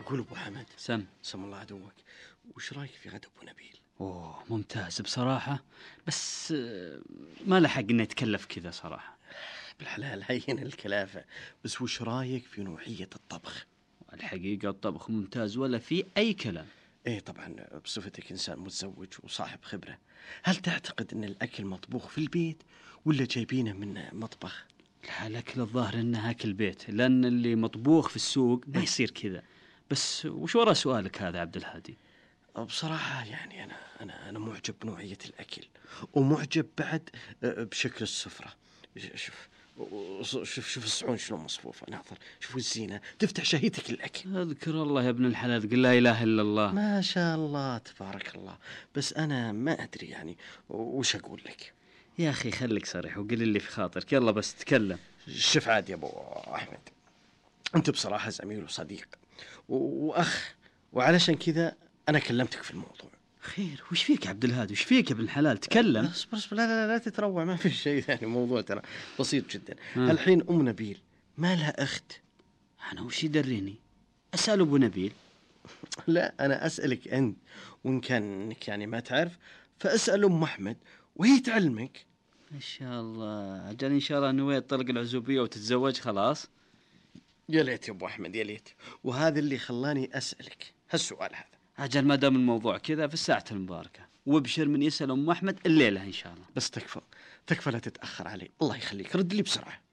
أقول أبو حمد، سم. سم الله عدوك، وش رأيك في غدا أبو نبيل؟ أوه ممتاز بصراحة، بس ما لحق إنه يتكلف كذا صراحة. بالحلال هين الكلافة، بس وش رأيك في نوعية الطبخ؟ الحقيقة الطبخ ممتاز ولا في أي كلام. إيه طبعا، بصفتك إنسان متزوج وصاحب خبرة، هل تعتقد أن الأكل مطبوخ في البيت ولا جايبينه من مطبخ؟ الأكل الظاهر إنه أكل بيت، لأن اللي مطبوخ في السوق ما يصير كذا. بس وش وراء سؤالك هذا عبد الهادي؟ بصراحة يعني أنا معجب بنوعية الأكل، ومعجب بعد بشكل السفرة. شوف شوف الصحون شلون مصفوفة، ناظر شوف الزينة تفتح شهيتك الأكل. اذكر الله يا ابن الحلال، قل لا إله إلا الله. ما شاء الله تبارك الله. بس أنا ما أدري يعني وش أقول لك. يا أخي خليك صريح وقل اللي في خاطرك، يلا بس تكلم. شوف عاد يا أبو أحمد، أنت بصراحة زميل وصديق وأخ، وعلشان كذا أنا كلمتك في الموضوع. خير وش فيك يا عبد الهادي؟ وش فيك يا ابن الحلال؟ تكلم. اصبر لا تتروع، ما في شيء ثاني، موضوع ترى بسيط جدا. ها. الحين أم نبيل ما لها أخت؟ أنا وش يدريني؟ أسأل أبو نبيل. لا أنا أسألك أنت، وإن كان إنك يعني ما تعرف فأسأل أم أحمد وهي تعلمك. إن شاء الله أجل إن شاء الله نويت طلق العزوبية وتتزوج خلاص. يا ليت يا أبو أحمد يا ليت، وهذا اللي خلاني أسألك هالسؤال هذا. أجل ما دام الموضوع كذا في الساعة المباركة، وابشر من يسأل أم أحمد الليلة إن شاء الله. بس تكفى لا تتأخر علي، الله يخليك رد لي بسرعة.